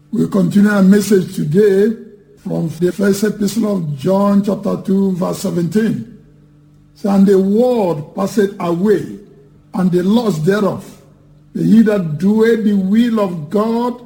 We continue our message today from the first epistle of John chapter 2 verse 17. And the world passeth away, and the lust thereof. But he that doeth the will of God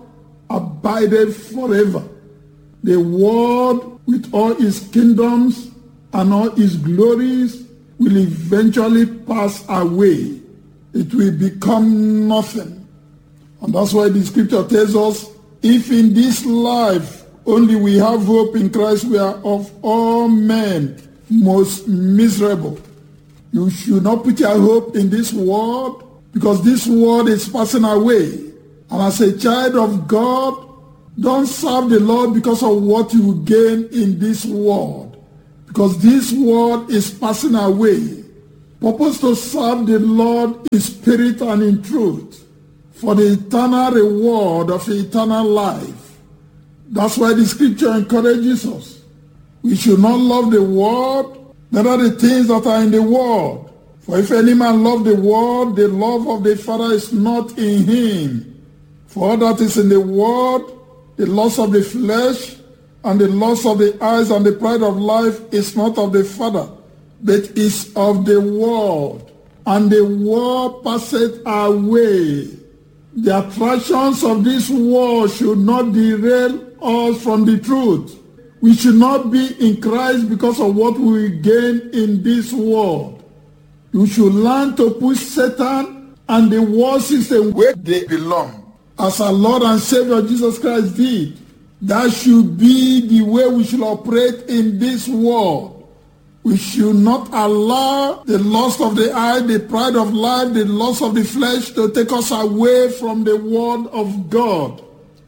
abideth forever. The world with all its kingdoms and all its glories will eventually pass away. It will become nothing. And that's why the scripture tells us, if in this life only we have hope in Christ, we are of all men most miserable. You should not put your hope in this world, because this world is passing away. And as a child of God, don't serve the Lord because of what you gain in this world, because this world is passing away. Purpose to serve the Lord in spirit and in truth, for the eternal reward of eternal life. That's why the scripture encourages us. We should not love the world, neither the things that are in the world. For if any man love the world, the love of the Father is not in him. For all that is in the world, the lust of the flesh, and the lust of the eyes, and the pride of life is not of the Father, but is of the world. And the world passeth away. The attractions of this world should not derail us from the truth. We should not be in Christ because of what we gain in this world. You should learn to put Satan and the world system where they belong, as our Lord and Savior Jesus Christ did. That should be the way we should operate in this world. We should not allow the lust of the eye, the pride of life, the lust of the flesh to take us away from the word of God.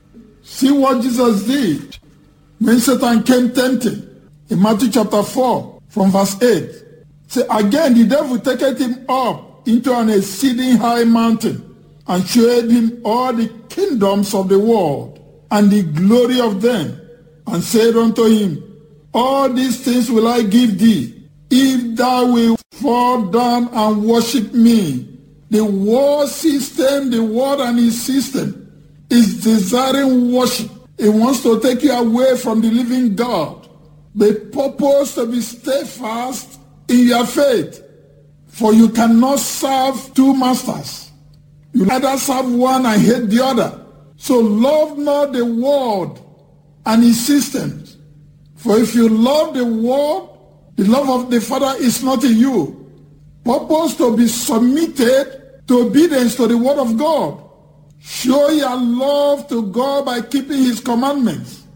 See what Jesus did when Satan came tempting in Matthew chapter 4 from verse 8. Say, again the devil taketh him up into an exceeding high mountain, and showed him all the kingdoms of the world and the glory of them, and said unto him, all these things will I give thee, if thou wilt fall down and worship me. The world system, the world and its system, is desiring worship. It wants to take you away from the living God. They purpose to be steadfast in your faith, for you cannot serve two masters. You either serve one and hate the other. So love not the world and its systems. For if you love the world, the love of the Father is not in you. Purpose to be submitted to obedience to the word of God. Show your love to God by keeping his commandments.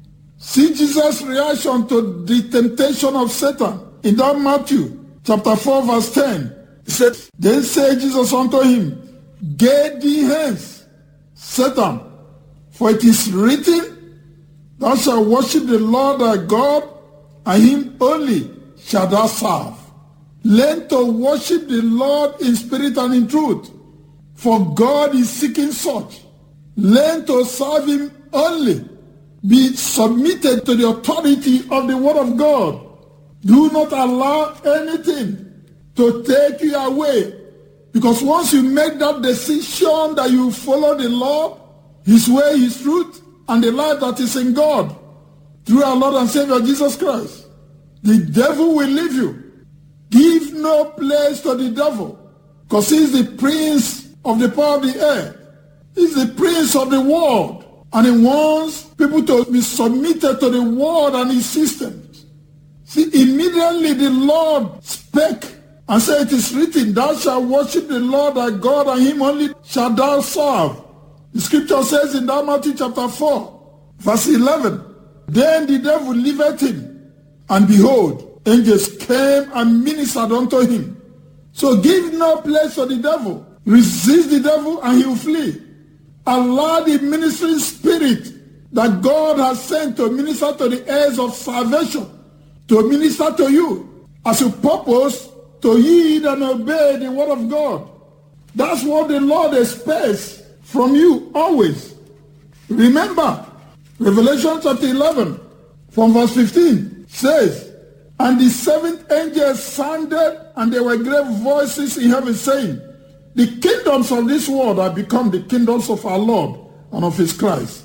See Jesus' reaction to the temptation of Satan in that Matthew chapter 4 verse 10. He said, then said Jesus unto him, get thee hence, Satan, for it is written, thou shalt worship the Lord thy God, and him only shalt thou serve. Learn to worship the Lord in spirit and in truth, for God is seeking such. Learn to serve him only. Be submitted to the authority of the word of God. Do not allow anything to take you away, because once you make that decision that you follow the Lord, his way, his truth, and the life that is in God, through our Lord and Savior Jesus Christ, the devil will leave you. Give no place to the devil, because he is the prince of the power of the air. He is the prince of the world, and he wants people to be submitted to the world and its systems. See, immediately the Lord spake and said, it is written, thou shalt worship the Lord thy God, and him only shalt thou serve. The scripture says in that Matthew chapter 4, verse 11, then the devil left him, and behold, angels came and ministered unto him. So give no place to the devil. Resist the devil and he will flee. Allow the ministering spirit that God has sent to minister to the heirs of salvation to minister to you as you purpose to heed and obey the word of God. That's what the Lord expects from you always. Remember, Revelation chapter 11 from verse 15 says, and the seventh angel sounded, and there were great voices in heaven saying, the kingdoms of this world are become the kingdoms of our Lord and of his Christ,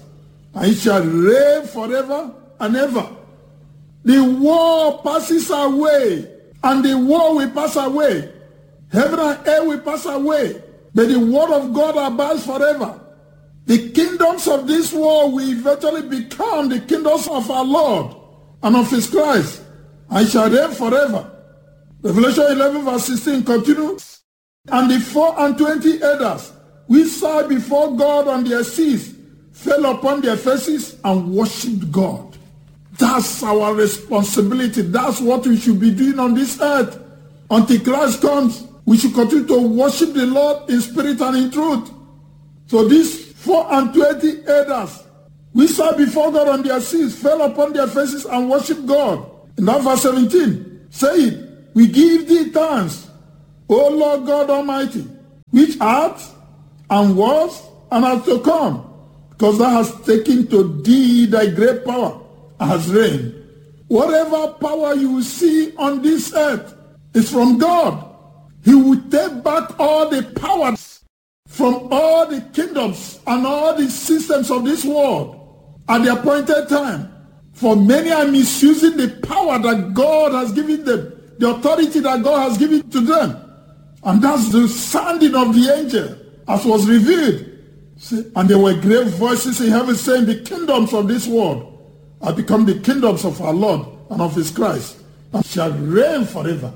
and it shall reign forever and ever. The world passes away, and the world will pass away. Heaven and earth will pass away, but the word of God abides forever. The kingdoms of this world will eventually become the kingdoms of our Lord and of his Christ, and it shall reign forever. Revelation 11 verse 16 continues. And the 24 elders which sat before God on their seats fell upon their faces and worshipped God. That's our responsibility. That's what we should be doing on this earth. Until Christ comes, we should continue to worship the Lord in spirit and in truth. So these 24 elders which sat before God on their seats fell upon their faces and worshipped God. In that verse 17, saying, we give thee thanks, O Lord God Almighty, which art and was and art to come, because thou hast taken to thee thy great power and hast reigned. Whatever power you will see on this earth is from God. He will take back all the powers from all the kingdoms and all the systems of this world at the appointed time. For many are misusing the power that God has given them, the authority that God has given to them. And that's the sounding of the angel as was revealed. And there were great voices in heaven saying, the kingdoms of this world have become the kingdoms of our Lord and of his Christ, and shall reign forever.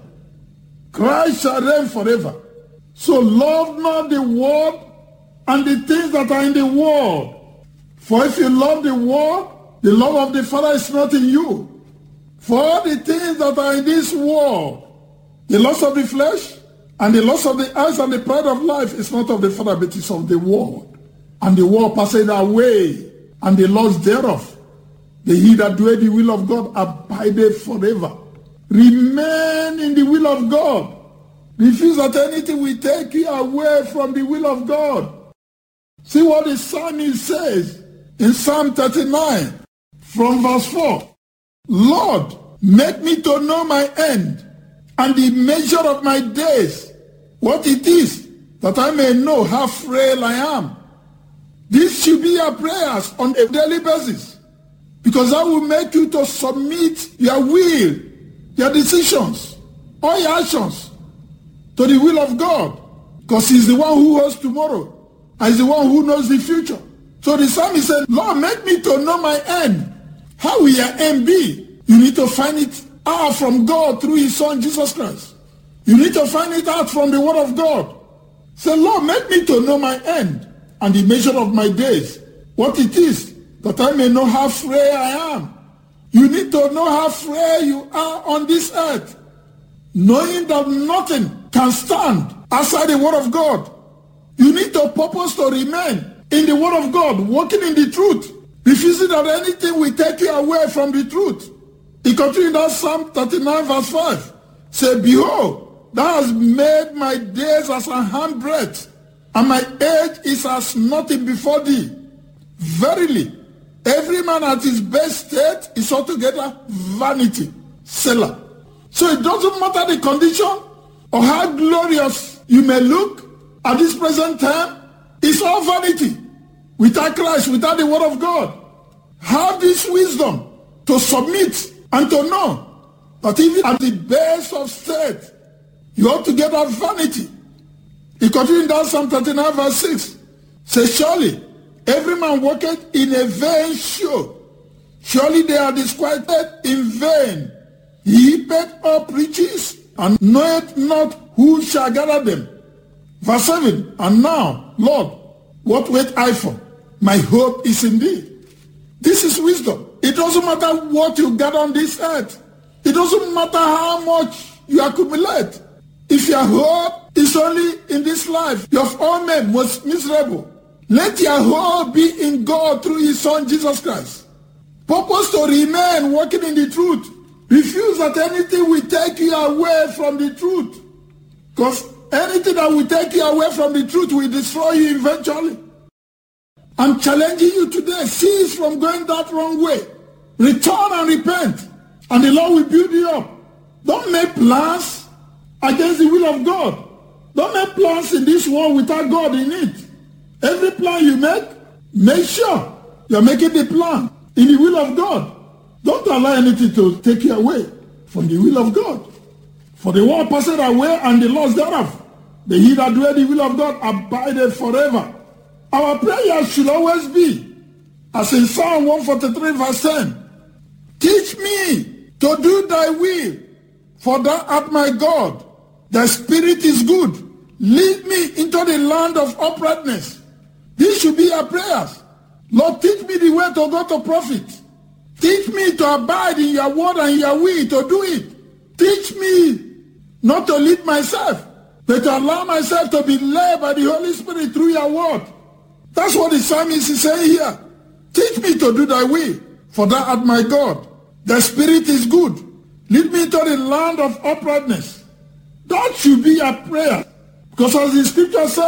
Christ shall reign forever. So love not the world and the things that are in the world. For if you love the world, the love of the Father is not in you. For all the things that are in this world, the lust of the flesh and the lust of the eyes and the pride of life is not of the Father, but is of the world. And the world passeth away, and the lust thereof. But he that doeth the will of God abideth forever. Remain in the will of God. Refuse that anything will take you away from the will of God. See what the psalmist says in Psalm 39 from verse 4. Lord, make me to know my end and the measure of my days, what it is, that I may know how frail I am. This should be your prayers on a daily basis, because that will make you to submit your will, your decisions, all your actions to the will of God, because he's the one who knows tomorrow and he's the one who knows the future. So the psalmist said, Lord, make me to know my end. How will your end be? You need to find it out from God through his son Jesus Christ. You need to find it out from the word of God. Say, Lord, make me to know my end and the measure of my days, what it is, that I may know how frail I am. You need to know how frail you are on this earth, knowing that nothing can stand outside the word of God. You need to purpose to remain in the word of God, walking in the truth, refusing that anything will take you away from the truth. He continued that Psalm 39 verse 5. Say, behold, thou hast made my days as a handbreadth, and my age is as nothing before thee. Verily, every man at his best state is altogether vanity. Selah. So it doesn't matter the condition or how glorious you may look at this present time, it's all vanity. Without Christ, without the word of God. Have this wisdom to submit and to know that even at the base of state, you ought to get that vanity. He continued down Psalm 39 verse 6. Say, surely every man worketh in a vain show. Surely they are disquieted in vain. He heapeth up riches and knoweth not who shall gather them. Verse 7. And now, Lord, what wait I for? My hope is in thee. This is wisdom. It doesn't matter what you got on this earth. It doesn't matter how much you accumulate. If your hope is only in this life, your all men was miserable. Let your hope be in God through his son Jesus Christ. Purpose to remain walking in the truth. Refuse that anything will take you away from the truth. Because anything that will take you away from the truth will destroy you eventually. I'm challenging you today. Cease from going that wrong way. Return and repent, and the Lord will build you up. Don't make plans against the will of God. Don't make plans in this world without God in it. Every plan you make sure You are making the plan in the will of God. Don't allow anything to take you away from the will of God. For the world passeth away and the lust thereof. But he that doeth the will of God abideth forever. Our prayer should always be, as in Psalm 143 verse 10, teach me to do thy will, for thou art my God. Thy spirit is good. Lead me into the land of uprightness. This should be our prayers. Lord, teach me the way to go to profit. Teach me to abide in your word and your will, to do it. Teach me not to lead myself, but to allow myself to be led by the Holy Spirit through your word. That's what the psalmist is saying here. Teach me to do thy will, for thou art my God. Thy spirit is good. Lead me to the land of uprightness. That should be our prayer. Because as the scripture says,